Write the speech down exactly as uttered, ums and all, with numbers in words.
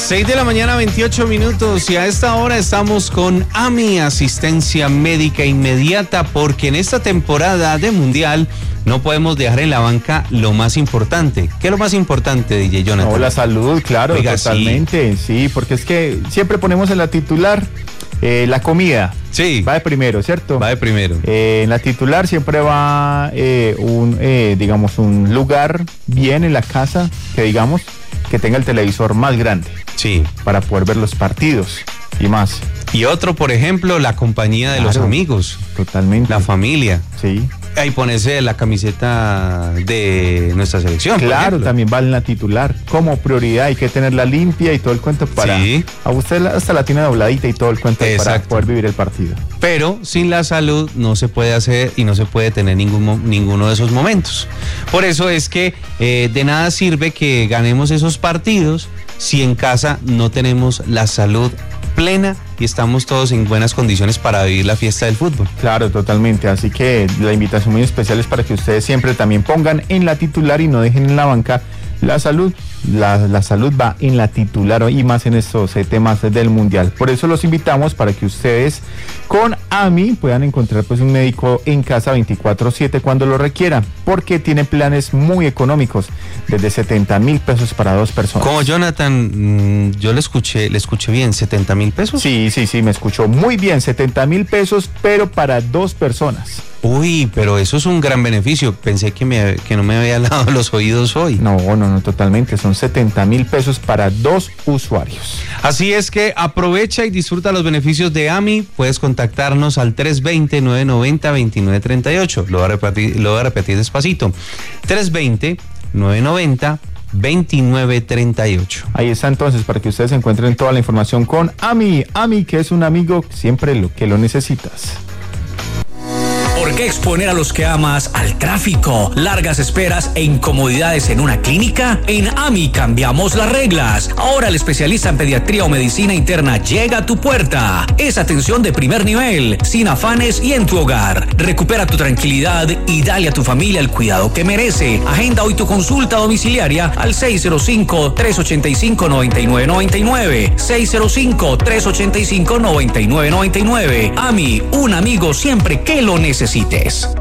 seis de la mañana, veintiocho minutos, y a esta hora estamos con AMI, asistencia médica inmediata, porque en esta temporada de Mundial no podemos dejar en la banca lo más importante. ¿Qué es lo más importante, D J Jonathan? No, la salud, claro, Oiga, totalmente, sí. sí, porque es que siempre ponemos en la titular eh, la comida. Sí. Va de primero, ¿cierto? Va de primero. Eh, en la titular siempre va eh, un, eh, digamos, un lugar bien en la casa, que digamos, que tenga el televisor más grande. Sí. Para poder ver los partidos y más. Y otro, por ejemplo, la compañía de claro, los amigos. Totalmente. La familia. Sí. Ahí ponerse la camiseta de nuestra selección. Claro, también vale la titular. Como prioridad hay que tenerla limpia y todo el cuento para... Sí. A usted hasta la tiene dobladita y todo el cuento para poder vivir el partido. Pero sin la salud no se puede hacer y no se puede tener ningún, ninguno de esos momentos. Por eso es que eh, de nada sirve que ganemos esos partidos si en casa no tenemos la salud plena y estamos todos en buenas condiciones para vivir la fiesta del fútbol. Claro, totalmente. Así que la invitación muy especial es para que ustedes siempre también pongan en la titular y no dejen en la banca la salud. La, la salud va en la titular y más en estos eh, temas del Mundial. Por eso los invitamos para que ustedes con AMI puedan encontrar pues un médico en casa veinticuatro siete cuando lo requieran, porque tiene planes muy económicos, desde setenta mil pesos para dos personas. Como Jonathan, yo le escuché, le escuché bien, ¿setenta mil pesos? Sí, sí, sí, me escuchó muy bien, setenta mil pesos, pero para dos personas. Uy, pero eso es un gran beneficio. Pensé que, me, que no me había lavado los oídos hoy. No, no, no, totalmente. Son setenta mil pesos para dos usuarios. Así es que aprovecha y disfruta los beneficios de AMI. Puedes contactarnos al tres dos cero, nueve nueve cero, dos nueve tres ocho. Lo voy a repetir, lo voy a repetir despacito. tres dos cero, nueve nueve cero, dos nueve tres ocho. Ahí está entonces para que ustedes encuentren toda la información con AMI. AMI, que es un amigo siempre lo que lo necesitas. ¿Por qué exponer a los que amas al tráfico, largas esperas e incomodidades en una clínica? En AMI cambiamos las reglas. Ahora el especialista en pediatría o medicina interna llega a tu puerta. Es atención de primer nivel, sin afanes y en tu hogar. Recupera tu tranquilidad y dale a tu familia el cuidado que merece. Agenda hoy tu consulta domiciliaria al seis cero cinco, tres ocho cinco, nueve nueve nueve nueve. seis cero cinco, tres ocho cinco, nueve nueve nueve nueve. AMI, un amigo siempre que lo necesite.